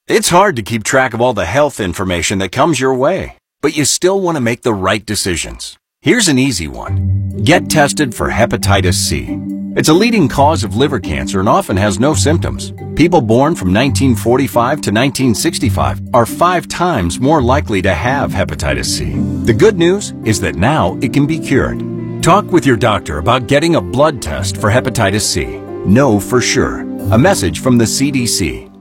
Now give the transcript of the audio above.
It's hard to keep track of all the health information that comes your way, but you still want to make the right decisions. Here's an easy one. Get tested for hepatitis C. It's a leading cause of liver cancer and often has no symptoms. People born from 1945 to 1965 are 5 times more likely to have hepatitis C. The good news is that now it can be cured. Talk with your doctor about getting a blood test for hepatitis C. Know for sure. A message from the CDC.